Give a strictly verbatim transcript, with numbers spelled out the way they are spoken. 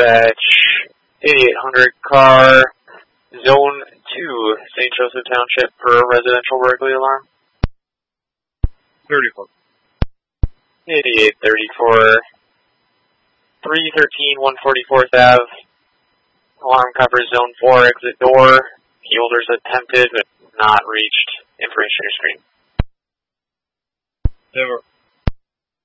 dispatch, eighty-eight hundred car, zone two, Saint Joseph Township for a residential burglary alarm. thirty-four. eighty-eight thirty-four, three thirteen one forty-fourth Avenue, alarm covers zone four, exit door, key holders attempted but not reached, information screen. Never.